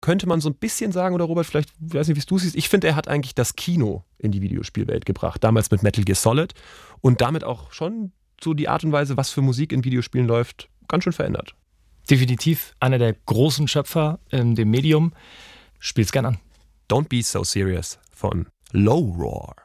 könnte man so ein bisschen sagen, oder Robert, vielleicht, ich weiß nicht, wie es du siehst, ich finde, er hat eigentlich das Kino in die Videospielwelt gebracht, damals mit Metal Gear Solid und damit auch schon so die Art und Weise, was für Musik in Videospielen läuft, ganz schön verändert. Definitiv einer der großen Schöpfer in dem Medium. Spiel's gern an. Don't Be So Serious von Low Roar.